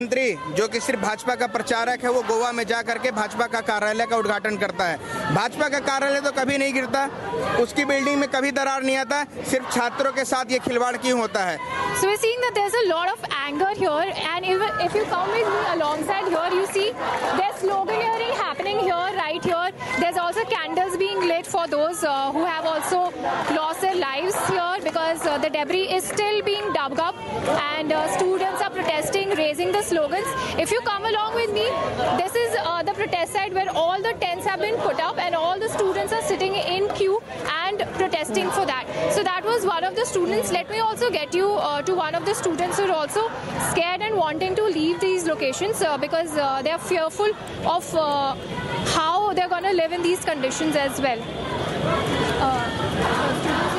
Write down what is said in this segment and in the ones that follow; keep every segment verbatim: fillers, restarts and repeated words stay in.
मंत्री जो कि सिर्फ भाजपा का प्रचारक है वो गोवा में जा करके भाजपा का कार्यालय का उद्घाटन करता है। भाजपा का कार्यालय तो कभी नहीं गिरता, उसकी बिल्डिंग में कभी दरार नहीं आता, सिर्फ छात्रों के साथ ये खिलवाड़ क्यों होता है? So we're seeing that there's a lot of anger here, and if, if you come with me alongside here, you see there's sloganeering happening here, right here. There's also candles being lit for those uh, who have also lost their lives here because uh, the debris is still being dug up, and uh, students are protesting, raising the slogans. If you come along with me, this is uh, the protest site where all the tents have been put up and all the students are sitting in queue and protesting for that. So that was one of the students. Let me also get you uh, to one of the students who are also scared and wanting to leave these locations uh, because uh, they are fearful of uh, how they're going to live in these conditions as well. Uh,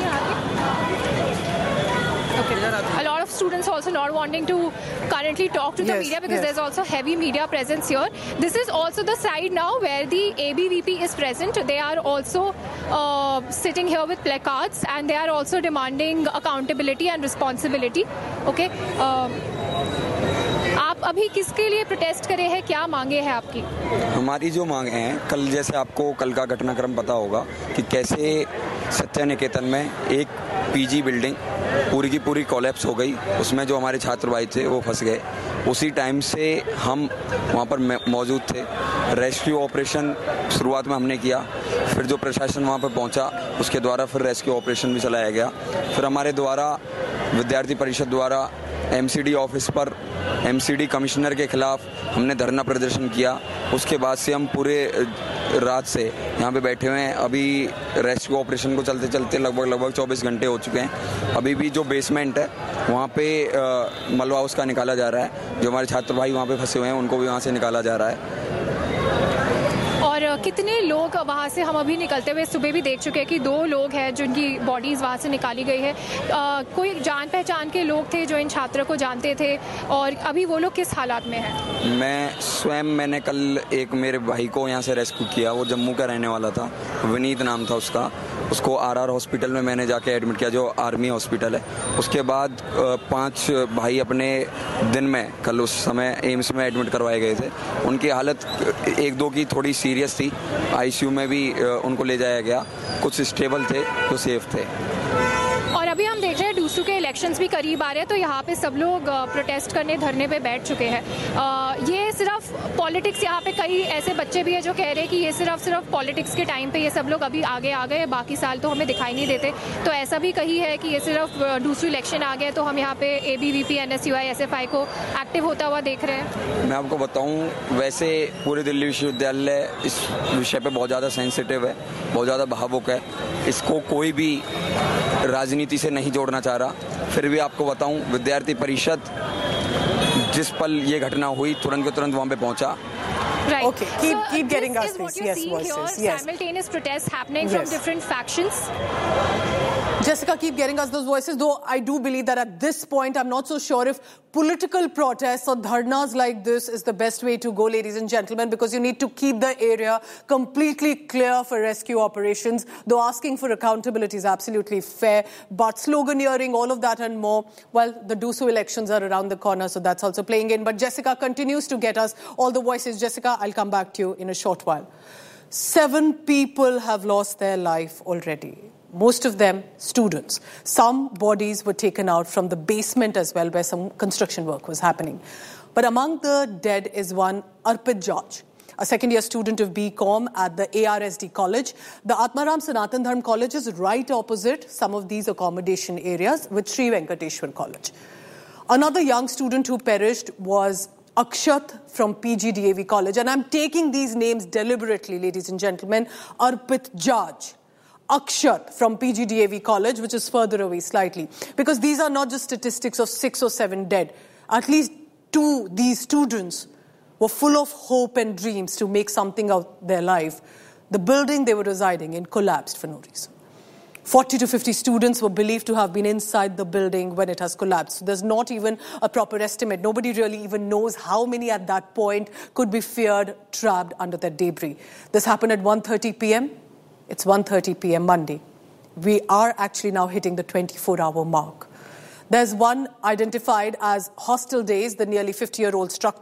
Okay. A lot of students also not wanting to currently talk to the yes, media because yes. there's also heavy media presence here. This is also the side now where the A B V P is present. They are also uh, sitting here with placards and they are also demanding accountability and responsibility. Okay. Uh, आप अभी किसके लिए protest करे हैं, क्या मांगे हैं आपकी? हमारी जो मांगे हैं, कल जैसे आपको कल का घटनाक्रम पता होगा कि कैसे सत्या निकेतन में एक पीजी बिल्डिंग पूरी की पूरी कोलैप्स हो गई, उसमें जो हमारे छात्र भाई थे वो फंस गए। उसी टाइम से हम वहाँ पर मौजूद थे। रेस्क्यू ऑपरेशन शुरुआत में हमने किया, फिर जो प्रशासन वहाँ पर पहुँचा उसके द्वारा फिर रेस्क्यू ऑपरेशन भी चलाया गया। फिर हमारे द्वारा विद्यार्थी परिषद द्वारा एमसीडी ऑफिस पर एमसीडी कमिश्नर के खिलाफ हमने धरना प्रदर्शन किया। उसके बाद से हम पूरे रात से यहाँ पे बैठे हुए हैं। अभी रेस्क्यू ऑपरेशन को चलते चलते लगभग लगभग चौबीस घंटे हो चुके हैं। अभी भी जो बेसमेंट है वहाँ पे मलबा उसका निकाला जा रहा है। जो हमारे छात्र भाई वहाँ पे फंसे हुए हैं उनको भी वहाँ से निकाला जा रहा है। और कितने लोग वहाँ से, हम अभी निकलते हुए सुबह भी देख चुके हैं कि दो लोग हैं जिनकी बॉडीज़ वहाँ से निकाली गई है। आ, कोई जान पहचान के लोग थे जो इन छात्रों को जानते थे और अभी वो लोग किस हालात में हैं? मैं स्वयं मैंने कल एक मेरे भाई को यहाँ से रेस्क्यू किया। वो जम्मू का रहने वाला था, विनीत नाम था उसका। उसको आरआर हॉस्पिटल में मैंने जाके एडमिट किया जो आर्मी हॉस्पिटल है। उसके बाद पांच भाई अपने दिन में कल उस समय एम्स में एडमिट करवाए गए थे। उनकी हालत एक दो की थोड़ी सीरियस थी, आईसीयू में भी उनको ले जाया गया। कुछ स्टेबल थे तो सेफ थे। और अभी हम देख रहे हैं डूसू के इलेक्शंस भी करीब आ रहे हैं, तो यहाँ पे सब लोग प्रोटेस्ट करने धरने पे बैठ चुके हैं। ये सिर्फ पॉलिटिक्स, यहाँ पे कई ऐसे बच्चे भी हैं जो कह रहे हैं कि ये सिर्फ सिर्फ पॉलिटिक्स के टाइम पे ये सब लोग अभी आगे आ गए, बाकी साल तो हमें दिखाई नहीं देते। तो ऐसा भी कही है कि ये सिर्फ डूसू इलेक्शन आ गए तो हम यहाँ पे A B V P, N S U I, S F I को एक्टिव होता हुआ देख रहे हैं। मैं आपको बताऊँ, वैसे पूरे दिल्ली विश्वविद्यालय इस विषय पर बहुत ज़्यादा सेंसिटिव है, बहुत ज़्यादा भावुक है। इसको कोई भी राजनीति से नहीं जोड़ना चाह रहा। फिर भी आपको बताऊं, विद्यार्थी परिषद जिस पल ये घटना हुई तुरंत के तुरंत वहां पे पहुंचा। Right. Okay, keep so keep getting this us is what this. you're Yes, seeing voices. Here, Yes. Simultaneous protests happening Yes. from different factions. Jessica, keep getting us those voices. Though I do believe that at this point, I'm not so sure if political protests or dharnas like this is the best way to go, ladies and gentlemen, because you need to keep the area completely clear for rescue operations. Though asking for accountability is absolutely fair, but sloganeering, all of that and more, well, the Dusu elections are around the corner, so that's also playing in. But Jessica continues to get us all the voices. Jessica, I'll come back to you in a short while. Seven people have lost their life already. Most of them students. Some bodies were taken out from the basement as well, where some construction work was happening. But among the dead is one Arpit George, a second-year student of B Com at the A R S D College. The Atmaram Sanatan Dharm College is right opposite some of these accommodation areas with Sri Venkateshwar College. Another young student who perished was Akshat from P G D A V College. And I'm taking these names deliberately, ladies and gentlemen. Arpit George, Akshat from P G D A V College, which is further away slightly. Because these are not just statistics of six or seven dead. At least two, these students were full of hope and dreams to make something of their life. The building they were residing in collapsed for no reason. forty to fifty students were believed to have been inside the building when it has collapsed. So there's not even a proper estimate. Nobody really even knows how many at that point could be feared trapped under that debris. This happened at one thirty p.m. It's one thirty p.m. Monday. We are actually now hitting the twenty-four hour mark. There's one identified as Hostel Days, the nearly fifty-year-old structure.